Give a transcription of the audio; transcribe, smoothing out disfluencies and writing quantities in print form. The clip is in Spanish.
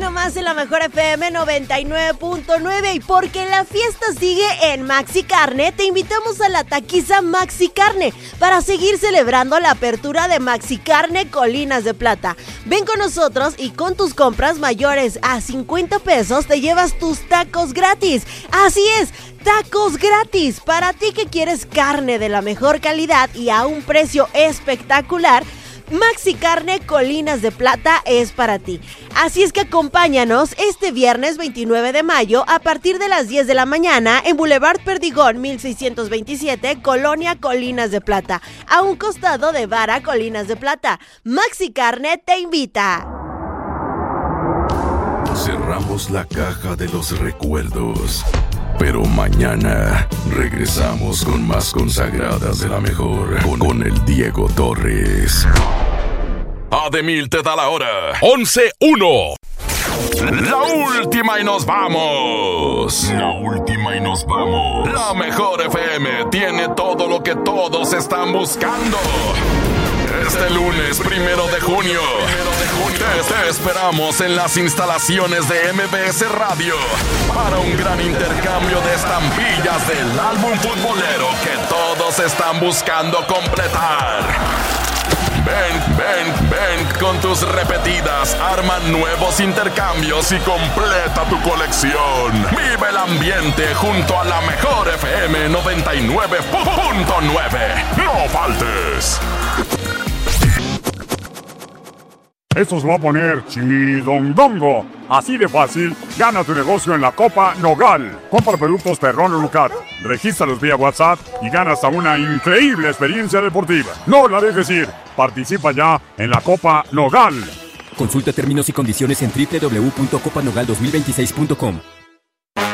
nomás en la mejor FM 99.9 y porque la fiesta sigue en Maxi Carne, te invitamos a la taquiza Maxi Carne para seguir celebrando la apertura de Maxi Carne Colinas de Plata. Ven con nosotros y con tus compras mayores a 50 pesos te llevas tus tacos gratis. Así es, tacos gratis. Para ti que quieres carne de la mejor calidad y a un precio espectacular, Maxi Carne Colinas de Plata es para ti. Así es que acompáñanos este viernes 29 de mayo a partir de las 10 de la mañana en Boulevard Perdigón 1627, Colonia Colinas de Plata, a un costado de Vara Colinas de Plata. Maxi Carne te invita. Cerramos la caja de los recuerdos, pero mañana regresamos con más consagradas de la mejor, con el Diego Torres. Ademil te da la hora. 11:01. La última y nos vamos. La última y nos vamos. La mejor FM tiene todo lo que todos están buscando. Este lunes 1 de junio, te esperamos en las instalaciones de MBS Radio para un gran intercambio de estampillas del álbum futbolero que todos están buscando completar. Ven con tus repetidas, arma nuevos intercambios y completa tu colección. Vive el ambiente junto a la mejor FM 99.9. ¡No faltes! Esto se va a poner chidondongo. Así de fácil, gana tu negocio en la Copa Nogal. Compra productos Perrón o Lucar. Regístralos vía WhatsApp y gana hasta una increíble experiencia deportiva. No la dejes ir. Participa ya en la Copa Nogal. Consulta términos y condiciones en www.copanogal2026.com.